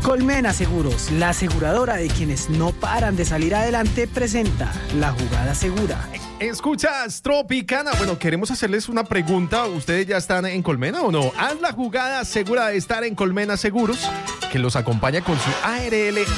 Colmena Seguros, la aseguradora de quienes no paran de salir adelante, presenta La Jugada Segura. Escuchas Tropicana. Bueno, queremos hacerles una pregunta. ¿Ustedes ya están en Colmena o no? Haz la jugada segura de estar en Colmena Seguros, que los acompaña con su ARL